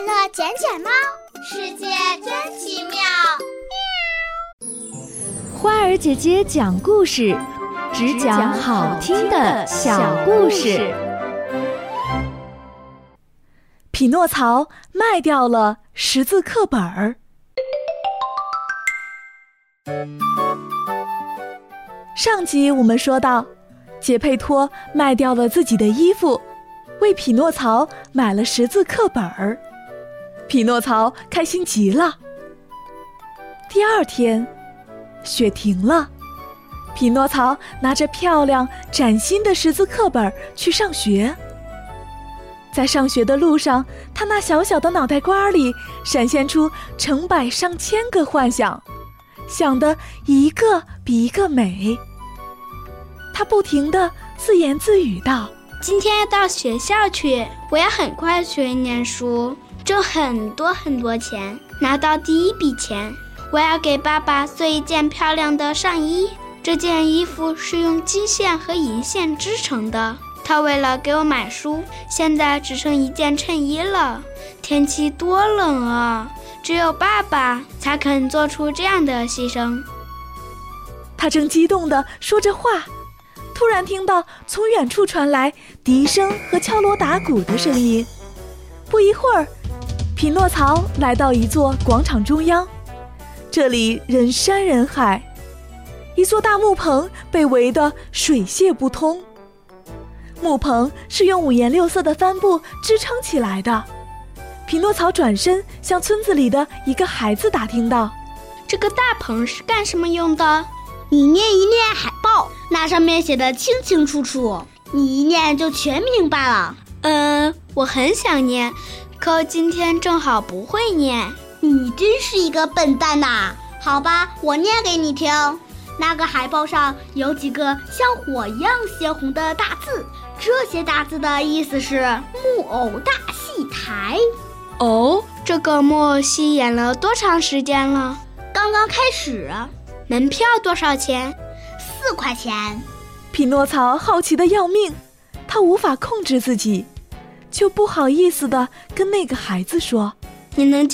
乐捡捡猫，世界真奇妙。 花儿姐姐讲故事，只讲好听的小故事。 匹诺曹卖掉了识字课本儿。上集我们说到，杰佩托卖掉了自己的衣服，为匹诺曹买了识字课本儿。匹诺曹开心极了。第二天，雪停了，匹诺曹拿着漂亮崭新的识字课本去上学。在上学的路上，他那小小的脑袋瓜里闪现出成百上千个幻想，想得一个比一个美。他不停地自言自语道： 今天要到学校去，我要很快学会念书，挣很多钱，拿到第一笔钱，我要给爸爸做一件漂亮的上衣。这件衣服是用金线和银线织成的，他为了给我买书，现在只剩一件衬衣了。天气多冷啊，只有爸爸才肯做出这样的牺牲。 他正激动地说着话，突然听到从远处传来笛声和敲锣打鼓的声音。不一会儿，匹诺曹来到一座广场中央，这里人山人海，一座大木棚被围得水泄不通。木棚是用五颜六色的帆布支撑起来的。匹诺曹转身向村子里的一个孩子打听道： 这个大棚是干什么用的？ 你念一念海报，那上面写得清清楚楚，你一念就全明白了。 我很想念，可今天正好不会念。 你真是一个笨蛋呐！好吧，我念给你听。那个海报上有几个像火一样鲜红的大字，这些大字的意思是木偶大戏台。 哦，这个木偶戏演了多长时间了？ 刚刚开始。 门票多少钱 ？4块钱。 匹诺曹好奇得要命，他无法控制自己，就不好意思地跟那个孩子说： 你能